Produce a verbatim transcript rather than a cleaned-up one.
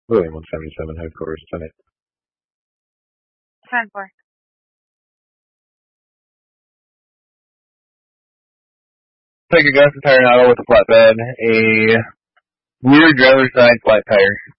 William one seventy-seven, headquarters, Senate. ten four. Take a Gus Tire Auto with a flatbed, a rear driver's side flat tire.